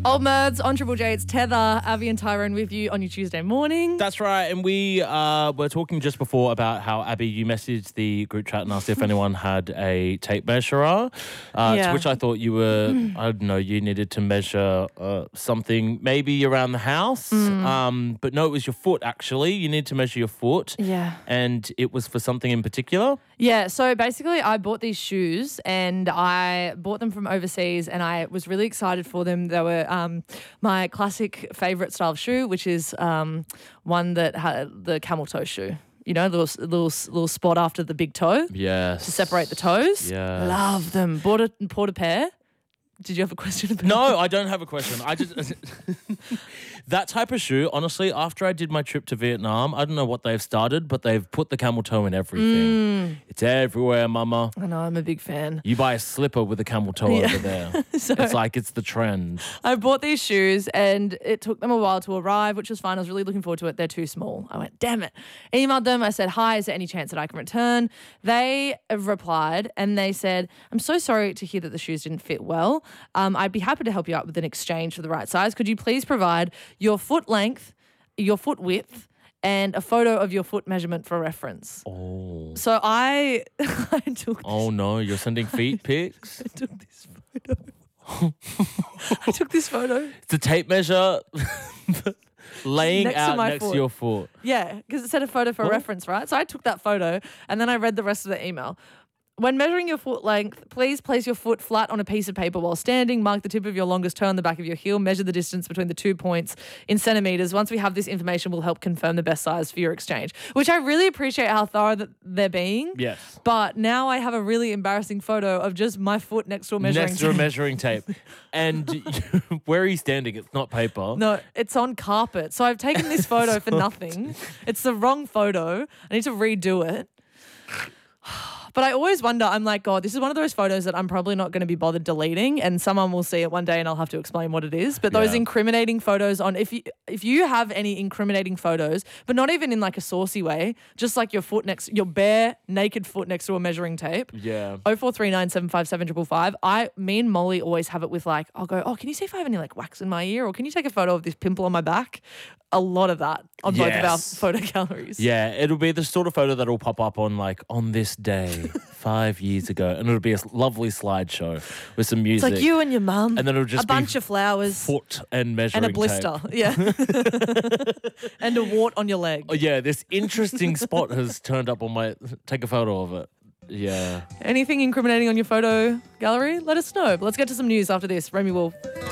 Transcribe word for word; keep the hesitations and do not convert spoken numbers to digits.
Old Merds on Triple J, it's Tether, Avi and Tyrone with you on your Tuesday morning. That's right, and we uh, were talking just before about how, Abby, you messaged the group chat and asked if anyone had a tape measurer, uh, Yeah. to which I thought you were, I don't know, you needed to measure uh, something maybe around the house, Mm. um, but no, it was your foot, actually. You need to measure your foot, Yeah. and it was for something in particular? Yeah, so basically I bought these shoes and I bought them from overseas and I was really excited for them. They were um, my classic favourite style of shoe, which is um, one that had the camel toe shoe. You know, little little little spot after the big toe Yes. to separate the toes. Yeah. Love them. Bought a, bought a pair. Did you have a question about No, I don't have a question. I just that type of shoe, honestly, after I did my trip to Vietnam, I don't know what they've started, but they've put the camel toe in everything. It's everywhere, mama. I know, I'm a big fan. You buy a slipper with a camel toe Yeah. over there. So- It's like it's the trend. I bought these shoes and it took them a while to arrive, which was fine. I was really looking forward to it. They're too small. I went, damn it. Emailed them. I said, hi, is there any chance that I can return? They replied and they said, I'm so sorry to hear that the shoes didn't fit well. Um, I'd be happy to help you out with an exchange for the right size. Could you please provide your foot length, your foot width, and a photo of your foot measurement for reference? Oh. So I, I took Oh no, you're sending feet pics? I took this photo. I took this photo. It's a tape measure laying Next to out my next foot. to your foot. Yeah, because it said a photo for What? reference, right? So I took that photo and then I read the rest of the email. When measuring your foot length, please place your foot flat on a piece of paper while standing. Mark the tip of your longest toe on the back of your heel. Measure the distance between the two points in centimetres. Once we have this information, we'll help confirm the best size for your exchange, which I really appreciate how thorough that they're being. Yes. But now I have a really embarrassing photo of just my foot next to a measuring Next to a tape. measuring tape. And where are you standing? It's not paper. No, it's on carpet. So I've taken this photo for nothing. It's the wrong photo. I need to redo it. But I always wonder, I'm like, God, this is one of those photos that I'm probably not going to be bothered deleting, and someone will see it one day and I'll have to explain what it is. But those Yeah. incriminating photos on, if you if you have any incriminating photos, but not even in like a saucy way, just like your foot next, your bare naked foot next to a measuring tape. Yeah. oh four three nine seven five seven five five. I, me and Molly always have it with like, I'll go, oh, can you see if I have any like wax in my ear? Or can you take a photo of this pimple on my back? A lot of that on both of our Yes. photo galleries. Yeah, it'll be the sort of photo that'll pop up on like on this day five years ago, and it'll be a lovely slideshow with some It's music. like you and your mum. And then it'll just a be bunch of flowers. foot and measuring And a blister. tape. Yeah. And a wart on your leg. Oh yeah, this interesting spot has turned up on my. Take a photo of it. Yeah. Anything incriminating on your photo gallery? Let us know. But let's get to some news after this. Remy Wolf.